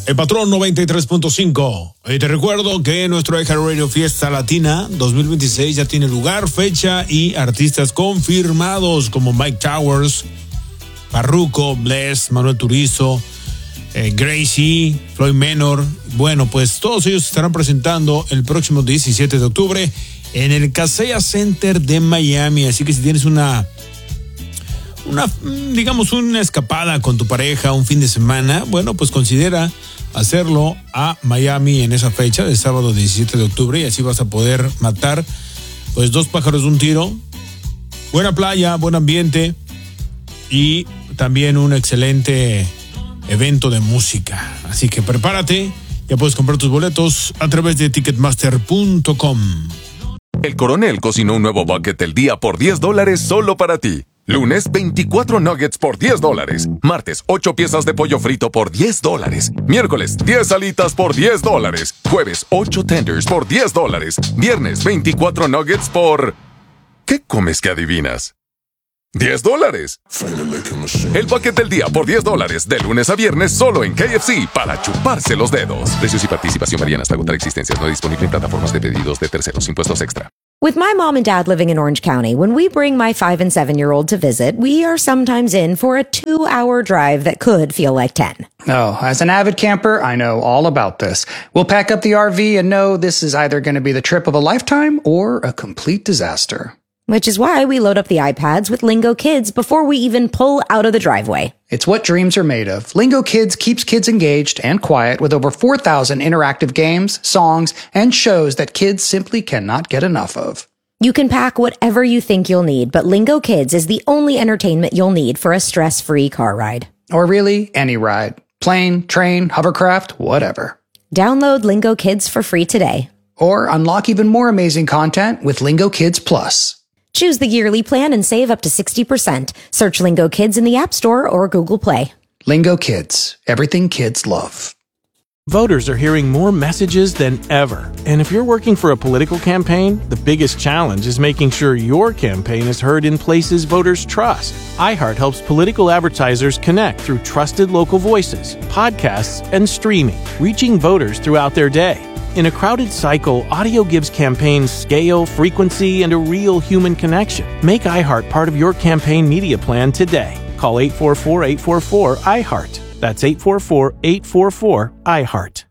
El Patrón 93.5. Y te recuerdo que nuestro iHeartRadio Fiesta Latina 2026 ya tiene lugar, fecha y artistas confirmados como Mike Towers, Farruko, Bless, Manuel Turizo, Gracie, Floyd Menor. Bueno, pues todos ellos se estarán presentando el próximo 17 de octubre en el Kaseya Center de Miami. Así que si tienes una escapada con tu pareja, un fin de semana, bueno, pues considera hacerlo a Miami en esa fecha de sábado 17 de octubre y así vas a poder matar pues dos pájaros de un tiro. Buena playa, buen ambiente y también un excelente evento de música. Así que prepárate, ya puedes comprar tus boletos a través de ticketmaster.com. El Coronel cocinó un nuevo bucket del día por $10 solo para ti. Lunes, 24 nuggets por $10. Martes, 8 piezas de pollo frito por $10. Miércoles, 10 alitas por $10. Jueves, 8 tenders por $10. Viernes, 24 nuggets por... ¿Qué comes que adivinas? $10. El bucket del día por $10. De lunes a viernes solo en KFC para chuparse los dedos. Precios y participación varían hasta agotar existencias. No disponible en plataformas de pedidos de terceros. Impuestos extra. With my mom and dad living in Orange County, when we bring my 5 and 7-year-old to visit, we are sometimes in for a 2-hour drive that could feel like 10. Oh, as an avid camper, I know all about this. We'll pack up the RV and know this is either going to be the trip of a lifetime or a complete disaster. Which is why we load up the iPads with Lingo Kids before we even pull out of the driveway. It's what dreams are made of. Lingo Kids keeps kids engaged and quiet with over 4,000 interactive games, songs, and shows that kids simply cannot get enough of. You can pack whatever you think you'll need, but Lingo Kids is the only entertainment you'll need for a stress-free car ride. Or really, any ride. Plane, train, hovercraft, whatever. Download Lingo Kids for free today. Or unlock even more amazing content with Lingo Kids Plus. Choose the yearly plan and save up to 60%. Search Lingo Kids in the App Store or Google Play. Lingo Kids. Everything kids love. Voters are hearing more messages than ever. And if you're working for a political campaign, the biggest challenge is making sure your campaign is heard in places voters trust. iHeart helps political advertisers connect through trusted local voices, podcasts, and streaming, reaching voters throughout their day. In a crowded cycle, audio gives campaigns scale, frequency, and a real human connection. Make iHeart part of your campaign media plan today. Call 844-844-iHeart. That's 844-844-iHeart.